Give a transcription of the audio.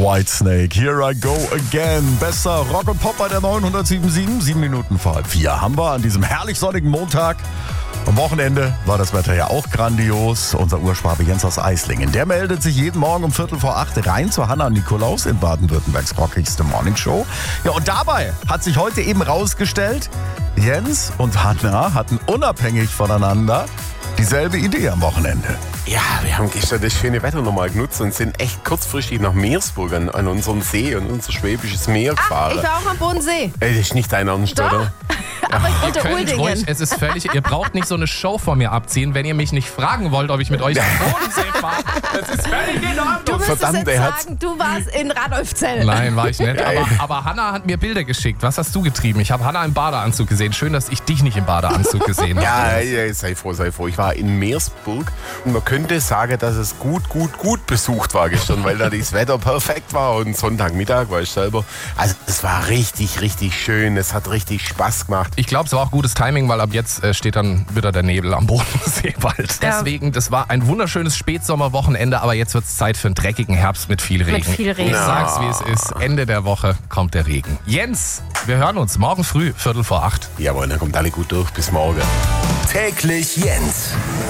Whitesnake, Here I Go Again. Bester Rock und Pop bei der 907.7, 7 Minuten vor 4 haben wir an diesem herrlich sonnigen Montag. Am Wochenende war das Wetter ja auch grandios. Unser Urschwabe Jens aus Eislingen, der meldet sich jeden Morgen um 7:45 rein zu Hannah Nikolaus in Baden-Württembergs rockigste Morningshow. Ja, und dabei hat sich heute eben rausgestellt, Jens und Hannah hatten unabhängig voneinander dieselbe Idee am Wochenende. Ja, wir haben gestern das schöne Wetter nochmal genutzt und sind echt kurzfristig nach Meersburg an unseren See und unser Schwäbisches Meer gefahren. Ich war auch am Bodensee. Ey, das ist nicht dein Ernst, Doch. oder? Aber ich Ihr unter könnt Uldingen. ruhig, es ist völlig, ihr braucht nicht so eine Show von mir abziehen, wenn ihr mich nicht fragen wollt, ob ich mit euch zum Bodensee fahre. Das ist völlig in Du Ordnung. müsstest Verdammt, jetzt er hat's- sagen, du warst in Radolfzell. Nein, war ich nicht. Aber Hannah hat mir Bilder geschickt. Was hast du getrieben? Ich habe Hannah im Badeanzug gesehen. Schön, dass ich dich nicht im Badeanzug gesehen habe. Ja, sei froh. Ich war in Meersburg und man könnte sagen, dass es gut besucht war gestern, weil da das Wetter perfekt war und Sonntagmittag war ich selber. Also es war richtig schön, es hat richtig Spaß gemacht. Ich glaube, es war auch gutes Timing, weil ab jetzt steht dann wieder der Nebel am Bodensee bald. Ja. Deswegen, das war ein wunderschönes Spätsommerwochenende, aber jetzt wird es Zeit für einen dreckigen Herbst mit viel Regen. Mit viel Regen. Ich sag's, wie es ist. Ende der Woche kommt der Regen. Jens, wir hören uns morgen früh, 7:45. Jawohl, dann kommt alle gut durch. Bis morgen. Täglich Jens.